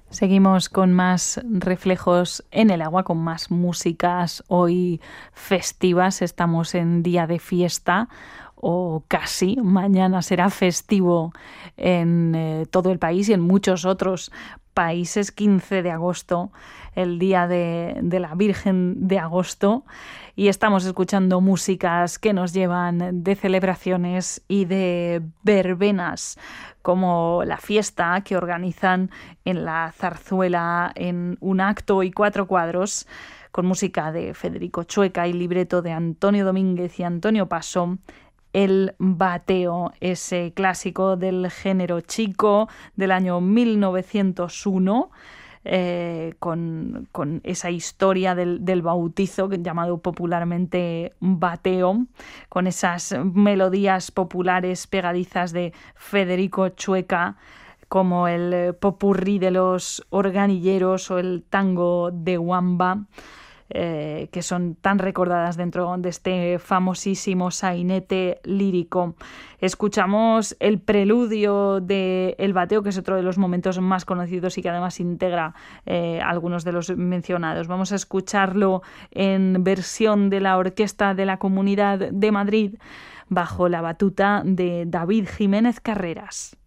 Seguimos con más reflejos en el agua, con más músicas hoy festivas. Estamos en día de fiesta o casi. Mañana será festivo en todo el país y en muchos otros países. 15 de agosto, el día de la Virgen de Agosto. Y estamos escuchando músicas que nos llevan de celebraciones y de verbenas, como la fiesta que organizan en la Zarzuela en un acto y 4 cuadros, con música de Federico Chueca y libreto de Antonio Domínguez y Antonio Paso. El bateo, ese clásico del género chico del año 1901, con esa historia del bautizo llamado popularmente bateo, con esas melodías populares pegadizas de Federico Chueca, como el popurrí de los organilleros o el tango de Wamba, que son tan recordadas dentro de este famosísimo sainete lírico. Escuchamos el preludio de El bateo, que es otro de los momentos más conocidos y que además integra algunos de los mencionados. Vamos a escucharlo en versión de la Orquesta de la Comunidad de Madrid, bajo la batuta de David Jiménez Carreras.